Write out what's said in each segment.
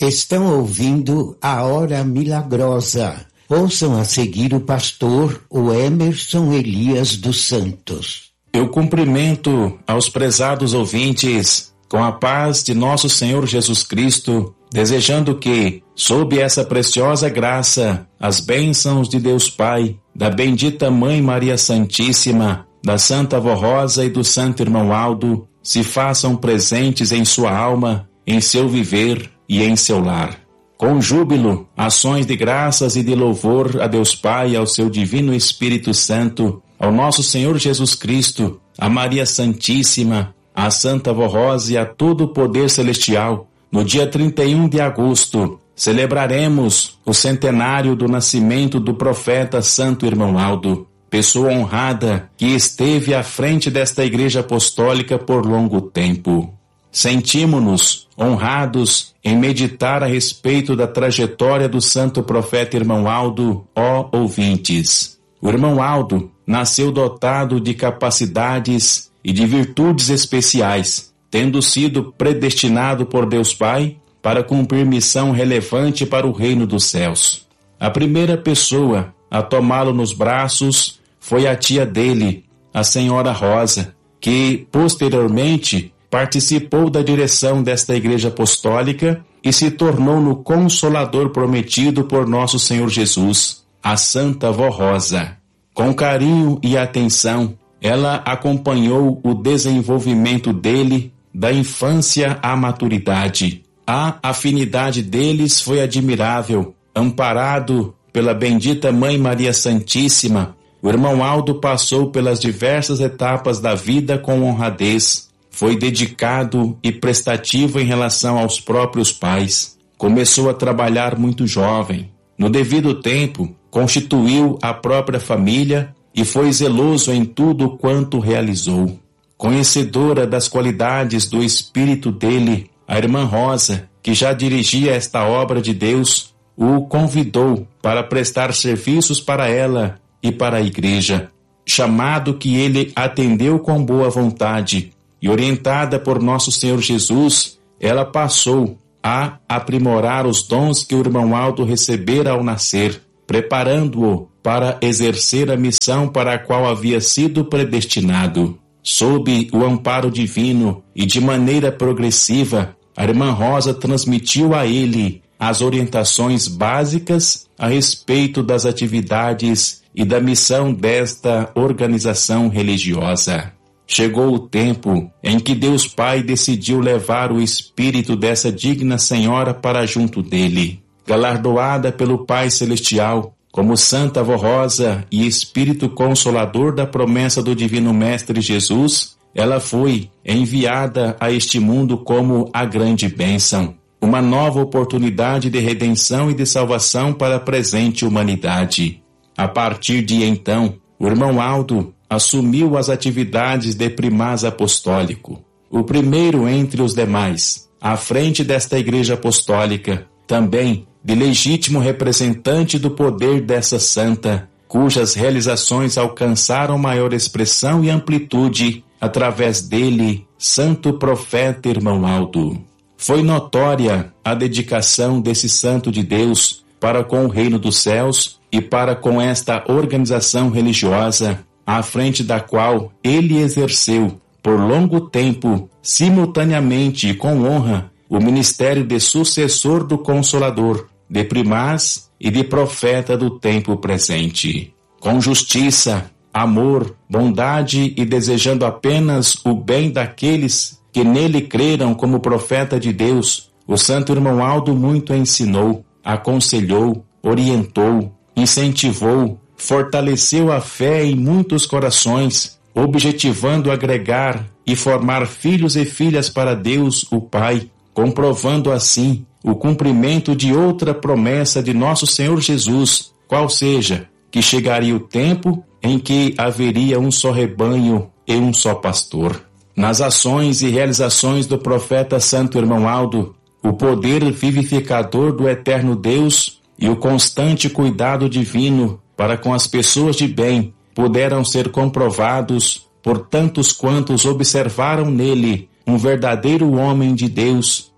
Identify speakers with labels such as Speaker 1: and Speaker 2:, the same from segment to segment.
Speaker 1: Estão ouvindo a Hora Milagrosa. Ouçam a seguir o pastor Emerson Elias dos Santos.
Speaker 2: Eu cumprimento aos prezados ouvintes com a paz de nosso Senhor Jesus Cristo, desejando que, sob essa preciosa graça, as bênçãos de Deus Pai, da bendita Mãe Maria Santíssima, da Santa Avó Rosa e do Santo Irmão Aldo, se façam presentes em sua alma, em seu viver e em seu lar. Com júbilo, ações de graças e de louvor a Deus Pai, ao seu Divino Espírito Santo, ao nosso Senhor Jesus Cristo, a Maria Santíssima, a Santa Avó Rosa e a todo o poder celestial. No dia 31 de agosto, celebraremos o centenário do nascimento do profeta Santo Irmão Aldo, pessoa honrada que esteve à frente desta Igreja Apostólica por longo tempo. Sentimos-nos honrados em meditar a respeito da trajetória do santo profeta Irmão Aldo, ó ouvintes. O Irmão Aldo nasceu dotado de capacidades e de virtudes especiais, tendo sido predestinado por Deus Pai para cumprir missão relevante para o reino dos céus. A primeira pessoa a tomá-lo nos braços foi a tia dele, a Senhora Rosa, que posteriormente participou da direção desta Igreja Apostólica e se tornou no Consolador prometido por nosso Senhor Jesus, a Santa Avó Rosa. Com carinho e atenção, ela acompanhou o desenvolvimento dele da infância à maturidade. A afinidade deles foi admirável. Amparado pela bendita Mãe Maria Santíssima, o Irmão Aldo passou pelas diversas etapas da vida com honradez. Foi dedicado e prestativo em relação aos próprios pais. Começou a trabalhar muito jovem. No devido tempo, constituiu a própria família e foi zeloso em tudo quanto realizou. Conhecedora das qualidades do espírito dele, a Irmã Rosa, que já dirigia esta obra de Deus, o convidou para prestar serviços para ela e para a Igreja. Chamado que ele atendeu com boa vontade, e orientada por nosso Senhor Jesus, ela passou a aprimorar os dons que o Irmão Aldo recebera ao nascer, preparando-o para exercer a missão para a qual havia sido predestinado. Sob o amparo divino e de maneira progressiva, a Irmã Rosa transmitiu a ele as orientações básicas a respeito das atividades e da missão desta organização religiosa. Chegou o tempo em que Deus Pai decidiu levar o espírito dessa digna senhora para junto dele. Galardoada pelo Pai Celestial, como Santa Avó Rosa e Espírito Consolador da promessa do Divino Mestre Jesus, ela foi enviada a este mundo como a grande bênção, uma nova oportunidade de redenção e de salvação para a presente humanidade. A partir de então, o Irmão Aldo assumiu as atividades de primaz apostólico, o primeiro entre os demais, à frente desta Igreja Apostólica, também de legítimo representante do poder dessa santa, cujas realizações alcançaram maior expressão e amplitude através dele, Santo Profeta Irmão Aldo. Foi notória a dedicação desse santo de Deus para com o reino dos céus e para com esta organização religiosa, à frente da qual ele exerceu, por longo tempo, simultaneamente e com honra, o ministério de sucessor do Consolador, de primaz e de profeta do tempo presente. Com justiça, amor, bondade e desejando apenas o bem daqueles que nele creram como profeta de Deus, o Santo Irmão Aldo muito ensinou, aconselhou, orientou, incentivou, fortaleceu a fé em muitos corações, objetivando agregar e formar filhos e filhas para Deus, o Pai, comprovando assim o cumprimento de outra promessa de nosso Senhor Jesus, qual seja, que chegaria o tempo em que haveria um só rebanho e um só pastor. Nas ações e realizações do profeta Santo Irmão Aldo, o poder vivificador do eterno Deus e o constante cuidado divino para com as pessoas de bem puderam ser comprovados por tantos quantos observaram nele um verdadeiro homem de Deus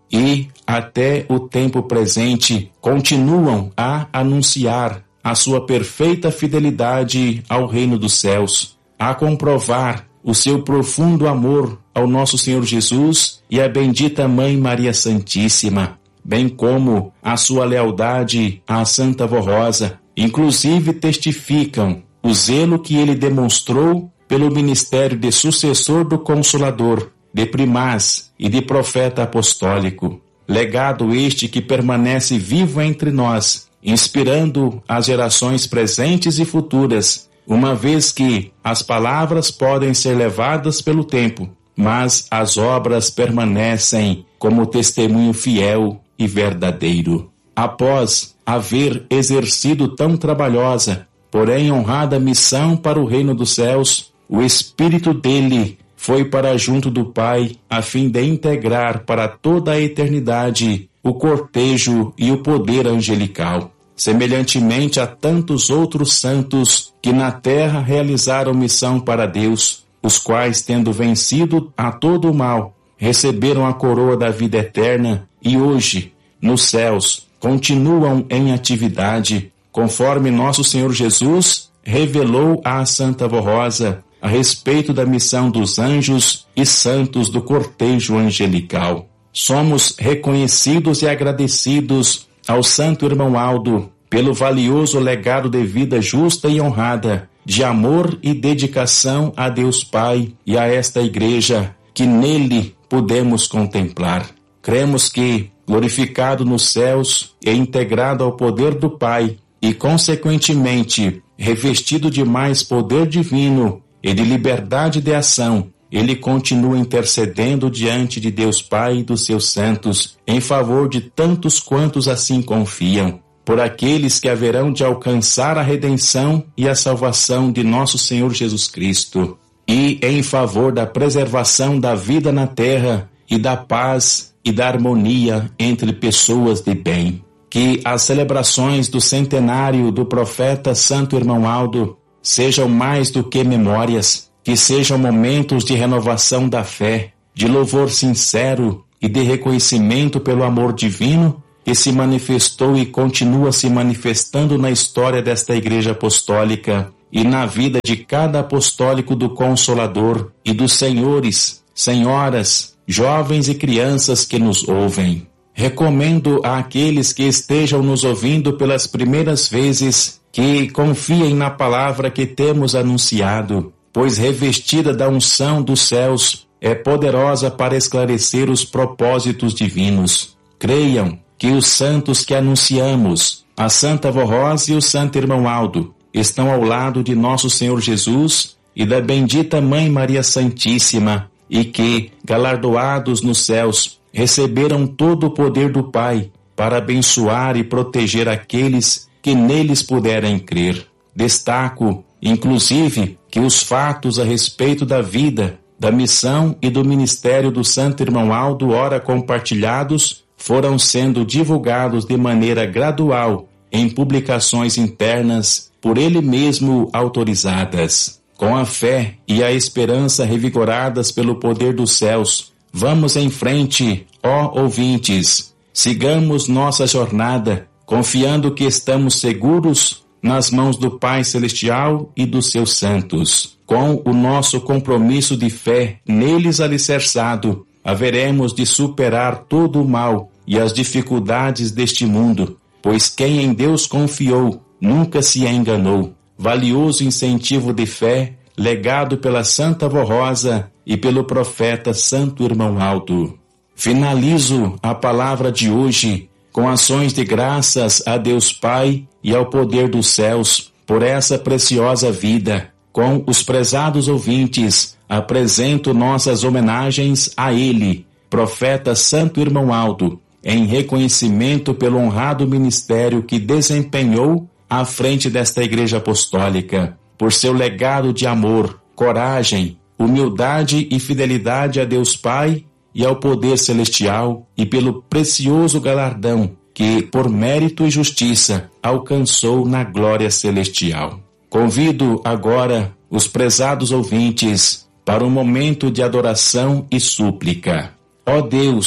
Speaker 2: e, até o tempo presente, continuam a anunciar a sua perfeita fidelidade ao reino dos céus, a comprovar o seu profundo amor ao nosso Senhor Jesus e à bendita Mãe Maria Santíssima, bem como a sua lealdade à Santa Avó Rosa. Inclusive testificam o zelo que ele demonstrou pelo ministério de sucessor do Consolador, de primaz e de profeta apostólico. Legado este que permanece vivo entre nós, inspirando as gerações presentes e futuras, uma vez que as palavras podem ser levadas pelo tempo, mas as obras permanecem como testemunho fiel e verdadeiro. Após haver exercido tão trabalhosa, porém honrada missão para o reino dos céus, o Espírito dele foi para junto do Pai, a fim de integrar para toda a eternidade o cortejo e o poder angelical. Semelhantemente a tantos outros santos que na terra realizaram missão para Deus, os quais, tendo vencido a todo o mal, receberam a coroa da vida eterna e hoje, nos céus, continuam em atividade, conforme nosso Senhor Jesus revelou à Santa Avó Rosa a respeito da missão dos anjos e santos do cortejo angelical. Somos reconhecidos e agradecidos ao Santo Irmão Aldo pelo valioso legado de vida justa e honrada, de amor e dedicação a Deus Pai e a esta Igreja que nele pudemos contemplar. Cremos que, glorificado nos céus e integrado ao poder do Pai, e consequentemente revestido de mais poder divino e de liberdade de ação, ele continua intercedendo diante de Deus Pai e dos seus santos em favor de tantos quantos assim confiam, por aqueles que haverão de alcançar a redenção e a salvação de nosso Senhor Jesus Cristo, e em favor da preservação da vida na terra e da paz e da harmonia entre pessoas de bem. Que as celebrações do centenário do profeta Santo Irmão Aldo sejam mais do que memórias, que sejam momentos de renovação da fé, de louvor sincero e de reconhecimento pelo amor divino que se manifestou e continua se manifestando na história desta Igreja Apostólica e na vida de cada apostólico do Consolador e dos senhores, senhoras, jovens e crianças que nos ouvem. Recomendo àqueles que estejam nos ouvindo pelas primeiras vezes que confiem na palavra que temos anunciado, pois revestida da unção dos céus, é poderosa para esclarecer os propósitos divinos. Creiam que os santos que anunciamos, a Santa Avó Rosa e o Santo Irmão Aldo, estão ao lado de nosso Senhor Jesus e da bendita Mãe Maria Santíssima, e que, galardoados nos céus, receberam todo o poder do Pai para abençoar e proteger aqueles que neles puderem crer. Destaco, inclusive, que os fatos a respeito da vida, da missão e do ministério do Santo Irmão Aldo, ora compartilhados, foram sendo divulgados de maneira gradual em publicações internas por ele mesmo autorizadas. Com a fé e a esperança revigoradas pelo poder dos céus, vamos em frente, ó ouvintes. Sigamos nossa jornada, confiando que estamos seguros nas mãos do Pai Celestial e dos seus santos. Com o nosso compromisso de fé neles alicerçado, haveremos de superar todo o mal e as dificuldades deste mundo, pois quem em Deus confiou nunca se enganou. Valioso incentivo de fé, legado pela Santa Avó Rosa e pelo profeta Santo Irmão Aldo. Finalizo a palavra de hoje com ações de graças a Deus Pai e ao poder dos céus por essa preciosa vida. Com os prezados ouvintes, apresento nossas homenagens a ele, profeta Santo Irmão Aldo, em reconhecimento pelo honrado ministério que desempenhou à frente desta Igreja Apostólica, por seu legado de amor, coragem, humildade e fidelidade a Deus Pai e ao poder celestial, e pelo precioso galardão que, por mérito e justiça, alcançou na glória celestial. Convido agora os prezados ouvintes para um momento de adoração e súplica. Ó Deus,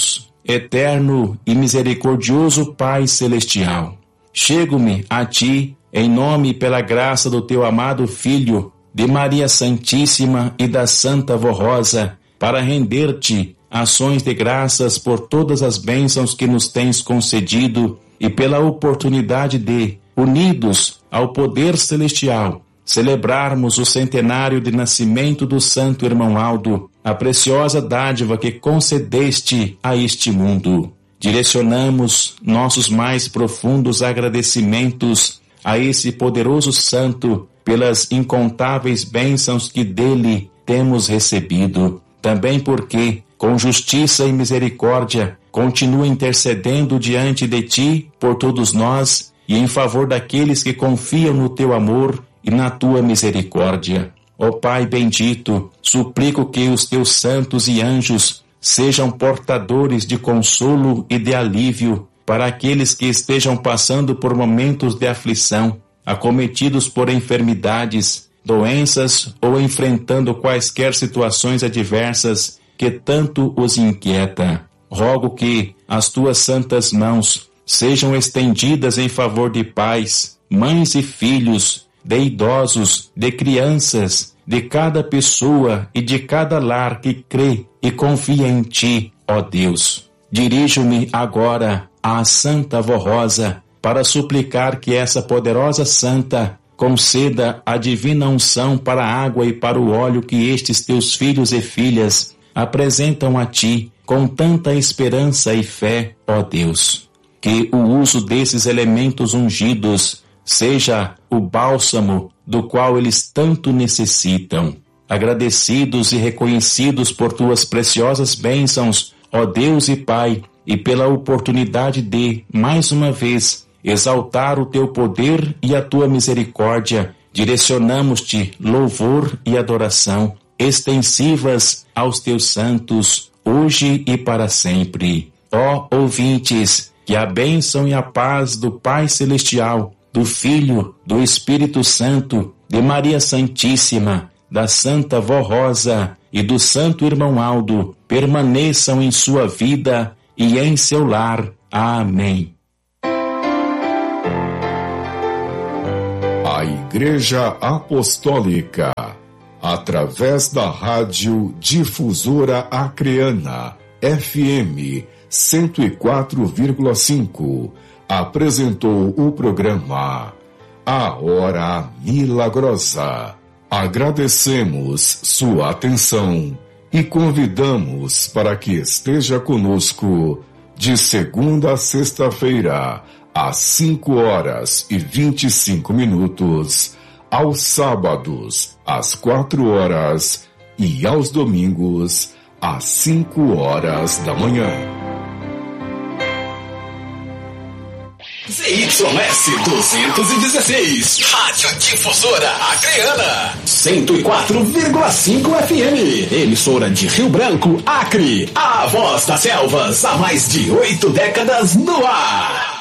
Speaker 2: eterno e misericordioso Pai Celestial, chego-me a Ti em nome e pela graça do Teu amado Filho, de Maria Santíssima e da Santa Vó Rosa, para render-Te ações de graças por todas as bênçãos que nos tens concedido e pela oportunidade de, unidos ao poder celestial, celebrarmos o centenário de nascimento do Santo Irmão Aldo, a preciosa dádiva que concedeste a este mundo. Direcionamos nossos mais profundos agradecimentos a esse poderoso santo pelas incontáveis bênçãos que dele temos recebido. Também porque, com justiça e misericórdia, continua intercedendo diante de Ti por todos nós e em favor daqueles que confiam no Teu amor e na Tua misericórdia. Ó Pai bendito, suplico que os Teus santos e anjos sejam portadores de consolo e de alívio para aqueles que estejam passando por momentos de aflição, acometidos por enfermidades, doenças ou enfrentando quaisquer situações adversas que tanto os inquieta. Rogo que as Tuas santas mãos sejam estendidas em favor de pais, mães e filhos, de idosos, de crianças, de cada pessoa e de cada lar que crê e confia em Ti, ó Deus. Dirijo-me agora à Santa Vó Rosa para suplicar que essa poderosa santa conceda a divina unção para a água e para o óleo que estes Teus filhos e filhas apresentam a Ti com tanta esperança e fé, ó Deus. Que o uso desses elementos ungidos seja o bálsamo do qual eles tanto necessitam. Agradecidos e reconhecidos por Tuas preciosas bênçãos, ó Deus e Pai, e pela oportunidade de, mais uma vez, exaltar o Teu poder e a Tua misericórdia, direcionamos-Te louvor e adoração, extensivas aos Teus santos, hoje e para sempre. Ó ouvintes, que a bênção e a paz do Pai Celestial, do Filho, do Espírito Santo, de Maria Santíssima, da Santa Vó Rosa e do Santo Irmão Aldo permaneçam em sua vida e em seu lar. Amém.
Speaker 3: A Igreja Apostólica, através da Rádio Difusora Acreana, FM 104,5, apresentou o programa A Hora Milagrosa. Agradecemos sua atenção e convidamos para que esteja conosco de segunda a sexta-feira, às 5h25, aos sábados, às 4h e aos domingos, às 5h da manhã.
Speaker 4: ZYS 216, Rádio Difusora Acreana, 104,5 FM, emissora de Rio Branco, Acre, a voz das selvas, há mais de 8 décadas no ar.